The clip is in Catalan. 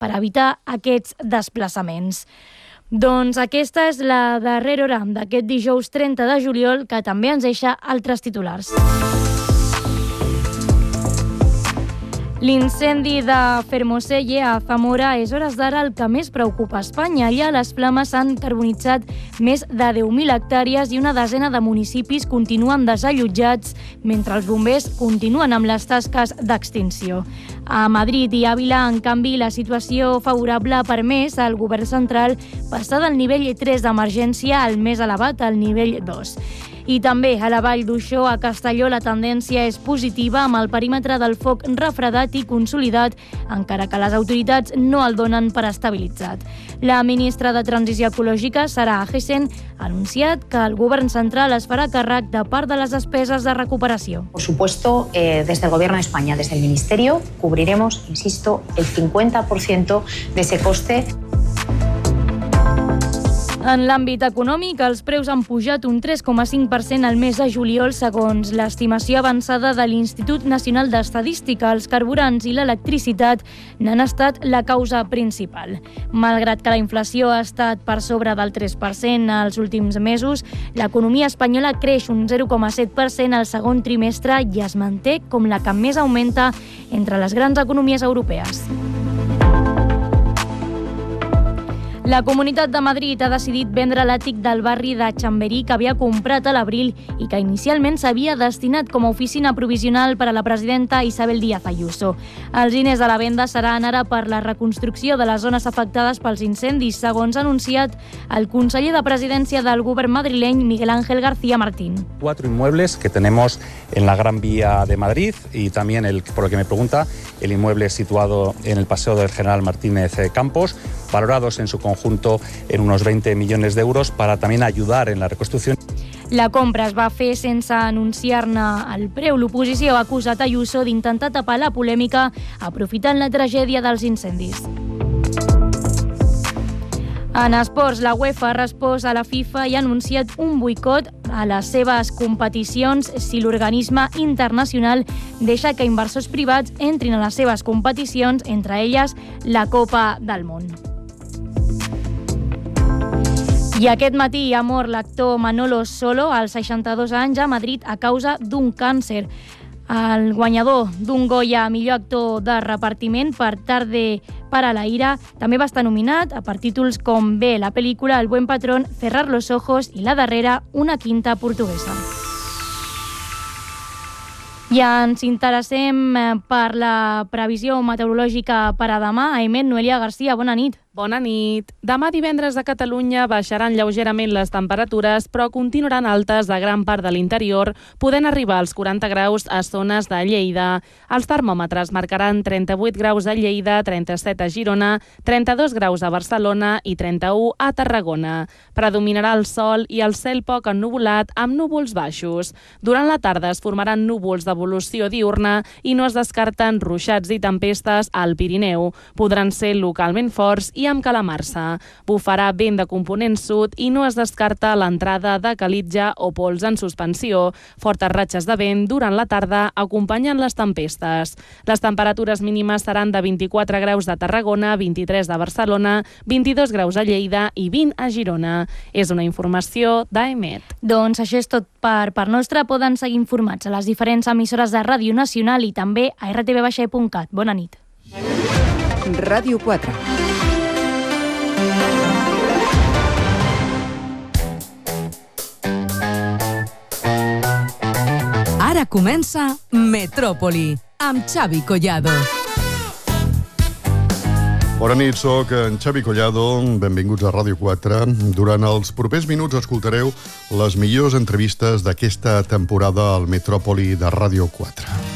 per evitar aquests desplaçaments. Doncs aquesta és la darrera hora d'aquest dijous 30 de juliol, que també ens deixa altres titulars. L'incendi de Fermoselle a Zamora és hores d'ara el que més preocupa a Espanya. Allà les flames han carbonitzat més de 10.000 hectàrees i una desena de municipis continuen desallotjats mentre els bombers continuen amb les tasques d'extinció. A Madrid i Àvila, en canvi, la situació favorable ha permès al govern central passar del nivell 3 d'emergència al més elevat, al nivell 2. I també a la Vall d'Uixó, a Castelló, la tendència és positiva amb el perímetre del foc refredat i consolidat, encara que les autoritats no el donen per estabilitzat. La ministra de Transició Ecològica, Sara Agesen, ha anunciat que el govern central es farà càrrec de part de les despeses de recuperació. Por supuesto, desde el Gobierno de España, desde el Ministerio, cubriremos, insisto, el 50% de ese coste. En l'àmbit econòmic, els preus han pujat un 3,5% al mes de juliol, segons l'estimació avançada de l'Institut Nacional d'Estadística. Els carburants i l'electricitat n'han estat la causa principal. Malgrat que la inflació ha estat per sobre del 3% els últims mesos, l'economia espanyola creix un 0,7% al segon trimestre i es manté com la que més augmenta entre les grans economies europees. La Comunitat de Madrid ha decidit vendre l'àtic del barri de Chamberí que havia comprat a l'abril i que inicialment s'havia destinat com a oficina provisional per a la presidenta Isabel Díaz Ayuso. Els diners de la venda seran ara per la reconstrucció de les zones afectades pels incendis, segons ha anunciat el conseller de Presidència del govern madrileny, Miguel Ángel García Martín. 4 inmuebles que tenemos en la Gran Vía de Madrid y también, por lo que me pregunta, el inmueble situado en el Paseo del General Martínez Campos, valorados en su conjunto en unos 20 millones de euros para también ayudar en la reconstrucción. La compra es va fer sense anunciar-ne el preu. L'oposició ha acusat Ayuso d'intentar tapar la polèmica aprofitant la tragèdia dels incendis. En esports, la UEFA ha respost a la FIFA i ha anunciat un boicot a les seves competicions si l'organisme internacional deixa que inversors privats entrin a les seves competicions, entre elles la Copa del Món. I aquest matí ha mort l'actor Manolo Solo, als 62 anys, a Madrid a causa d'un càncer. El guanyador d'un Goya a millor actor de repartiment per Tarde para la ira també va estar nominat per títols com Bé, la pel·lícula El buen patrón, Cerrar los ojos i la darrera, Una quinta portuguesa. I ens interessem per la previsió meteorològica per a demà. Aimet, Noelia Garcia, bona nit. Bona nit. Demà divendres a Catalunya baixaran lleugerament les temperatures, però continuaran altes a gran part de l'interior, podent arribar als 40 graus a zones de Lleida. Els termòmetres marcaran 38 graus a Lleida, 37 a Girona, 32 graus a Barcelona i 31 a Tarragona. Predominarà el sol i el cel poc ennuvolat amb núvols baixos. Durant la tarda es formaran núvols d'evolució diurna i no es descarten ruixats i tempestes al Pirineu. Podran ser localment forts i amb calamarsa. Bufarà vent de component sud i no es descarta l'entrada de calitja o pols en suspensió. Fortes ratxes de vent durant la tarda acompanyen les tempestes. Les temperatures mínimes seran de 24 graus a Tarragona, 23 a Barcelona, 22 graus a Lleida i 20 a Girona. És una informació d'AEMET. Doncs això és tot per part nostra. Poden seguir informats a les diferents emissores de Ràdio Nacional i també a rtv.cat. Bona nit. Ràdio 4. Ara comença Metròpoli, amb Xavi Collado. Bona nit, soc en Xavi Collado. Benvinguts a Ràdio 4. Durant els propers minuts escoltareu les millors entrevistes d'aquesta temporada al Metròpoli de Ràdio 4.